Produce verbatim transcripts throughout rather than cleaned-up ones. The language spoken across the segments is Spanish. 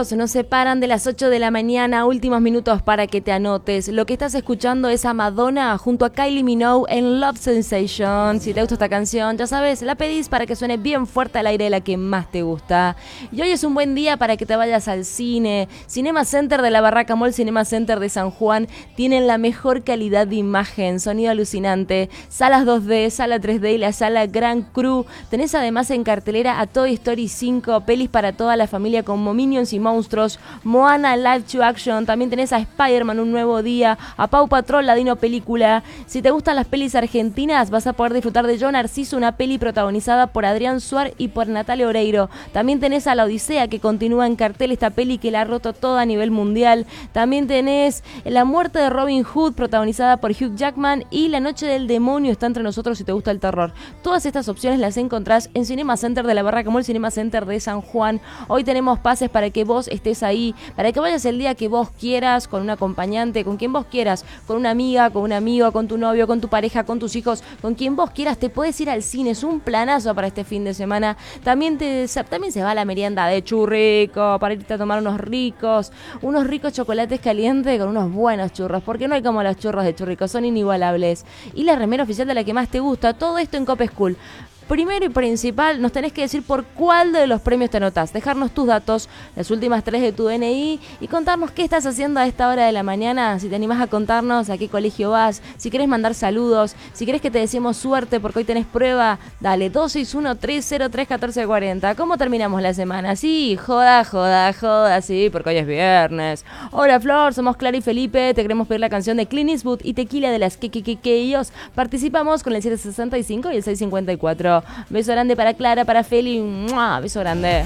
minutos nos separan de las ocho de la mañana, últimos minutos para que te anotes. Lo que estás escuchando es a Madonna junto a Kylie Minogue en Love Sensation. Si te gusta esta canción, ya sabes, la pedís para que suene bien fuerte al aire, la que más te gusta. Y hoy es un buen día para que te vayas al cine. Cinema Center de la Barraca Mall, Cinema Center de San Juan, tienen la mejor calidad de imagen, sonido alucinante, salas dos D, sala tres D y la sala Grand Cru. Tenés además en cartelera a Toy Story cinco, pelis para toda la familia como Minions y Monstruos, Moana Live to Action, también tenés a Spider-Man Un Nuevo Día, a Paw Patrol, la Dino Película. Si te gustan las pelis argentinas, vas a poder disfrutar de Yo Narciso, una peli protagonizada por Adrián Suar y por Natalia Oreiro. También tenés a La Odisea, que continúa en cartel, esta peli que la ha roto toda a nivel mundial. También tenés La Muerte de Robin Hood, protagonizada por Hugh Jackman, y La Noche del Demonio está entre nosotros si te gusta el terror. Todas estas opciones las encontrás en Cinema Center de la Barraca Mall, Cinema Center de San Juan. Hoy tenemos pases para que vos estés ahí, para que vayas el día que vos quieras, con un acompañante, con quien vos quieras, con una amiga, con un amigo, con tu novio, con tu pareja, con tus hijos, con quien vos quieras. Te podés ir al cine, es un planazo para este fin de semana. También, te, también se va la merienda de churrico, para irte a tomar unos ricos, unos ricos chocolates calientes con unos buenos churros, porque no hay como los churros de churrico, son inigualables. Y la remera oficial de la que más te gusta, todo esto en Cop School. Primero y principal, nos tenés que decir por cuál de los premios te anotás, dejarnos tus datos, las últimas tres de tu D N I y contarnos qué estás haciendo a esta hora de la mañana. Si te animás a contarnos a qué colegio vas, si querés mandar saludos, si querés que te deseemos suerte porque hoy tenés prueba, dale, dos seis uno, tres cero tres, uno cuatro cuatro cero. ¿Cómo terminamos la semana? Sí, joda, joda, joda, sí, porque hoy es viernes. Hola Flor, somos Clara y Felipe, te queremos pedir la canción de Clint Eastwood y Tequila de las que que que que ellos. Participamos con el siete sesenta y cinco y el seis cincuenta y cuatro. Beso grande para Clara, para Feli. ¡Mua! Beso grande.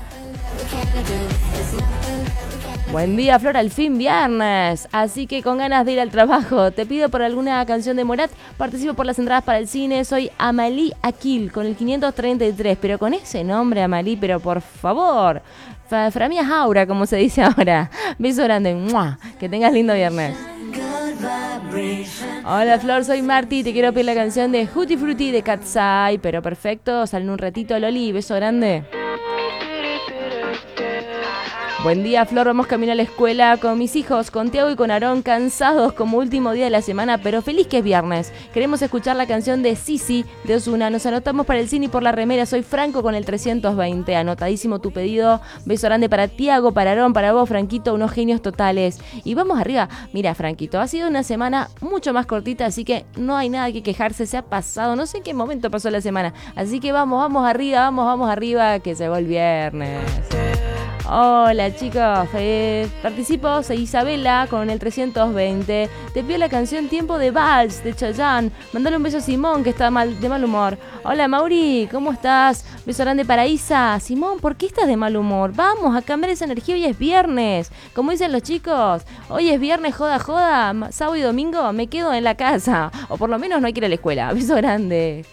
Buen día, Flor, al fin viernes. Así que con ganas de ir al trabajo. Te pido por alguna canción de Morat. Participo por las entradas para el cine. Soy Amalí Aquil con el quinientos treinta y tres. Pero con ese nombre, Amalí, pero por favor. Framia Jaura, como se dice ahora. Beso grande. ¡Mua! Que tengas lindo viernes. Hola Flor, soy Marti, te quiero pedir la canción de Hootie Fruity de Katsai, pero perfecto, salen un ratito Loli, beso grande. Buen día Flor, vamos camino a la escuela con mis hijos, con Tiago y con Aarón, cansados como último día de la semana, pero feliz que es viernes. Queremos escuchar la canción de Sisi de Ozuna, nos anotamos para el cine y por la remera, soy Franco con el trescientos veinte, anotadísimo tu pedido, beso grande para Tiago, para Aarón, para vos Franquito, unos genios totales. Y vamos arriba, mira Franquito, ha sido una semana mucho más cortita, así que no hay nada que quejarse, se ha pasado, no sé en qué momento pasó la semana, así que vamos, vamos arriba, vamos, vamos arriba, que se va el viernes. Hola chicos, eh, participo, soy Isabela con el trescientos veinte. Te pido la canción Tiempo de Vals de Chayanne. Mandale un beso a Simón que está mal, de mal humor. Hola Mauri, ¿cómo estás? Beso grande para Isa. Simón, ¿por qué estás de mal humor? Vamos a cambiar esa energía, hoy es viernes. Como dicen los chicos, hoy es viernes, joda, joda. Sábado y domingo me quedo en la casa. O por lo menos no hay que ir a la escuela. Beso grande.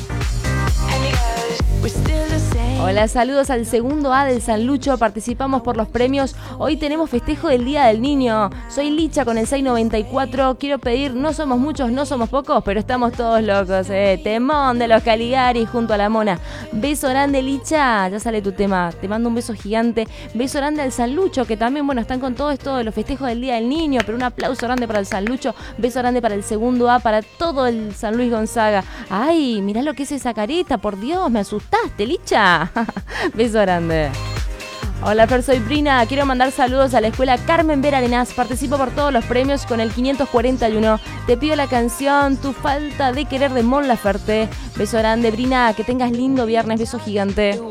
Hola, saludos al segundo A del San Lucho, participamos por los premios, hoy tenemos festejo del Día del Niño, soy Licha con el seis noventa y cuatro, quiero pedir, no somos muchos, no somos pocos, pero estamos todos locos, eh. Temón de los Caligari junto a la Mona, beso grande Licha, ya sale tu tema, te mando un beso gigante, beso grande al San Lucho, que también, bueno, están con todo esto de los festejos del Día del Niño, pero un aplauso grande para el San Lucho, beso grande para el segundo A, para todo el San Luis Gonzaga, ay, mirá lo que es esa careta, por Dios, me asustaste Licha. Beso grande. Hola Fer, soy Brina, quiero mandar saludos a la escuela Carmen Vera Arenas, participo por todos los premios con el quinientos cuarenta y uno, te pido la canción Tu falta de querer de Mon Laferte, beso grande Brina, que tengas lindo viernes, beso gigante.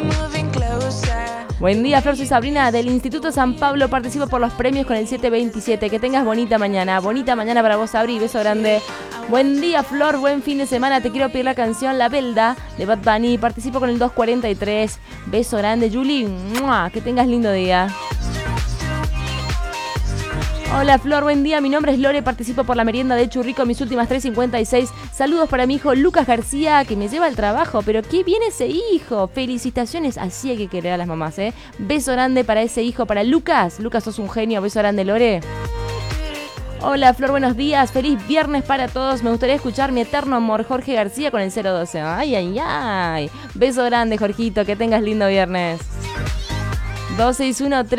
Buen día Flor, soy Sabrina del Instituto San Pablo, participo por los premios con el siete veintisiete, que tengas bonita mañana, bonita mañana para vos Sabri, beso grande. Buen día Flor, buen fin de semana, te quiero pedir la canción La Belda de Bad Bunny, participo con el dos cuarenta y tres, beso grande Julie, ¡mua! Que tengas lindo día. Hola Flor, buen día, mi nombre es Lore, participo por la merienda de Churrico, mis últimas tres cincuenta y seis, saludos para mi hijo Lucas García, que me lleva al trabajo, pero qué bien ese hijo, felicitaciones, así hay que querer a las mamás, eh, beso grande para ese hijo, para Lucas, Lucas sos un genio, beso grande Lore. Hola Flor, buenos días, feliz viernes para todos, me gustaría escuchar Mi Eterno Amor, Jorge García con el cero doce, ay, ay, ay, beso grande Jorgito, que tengas lindo viernes. dos seis uno tres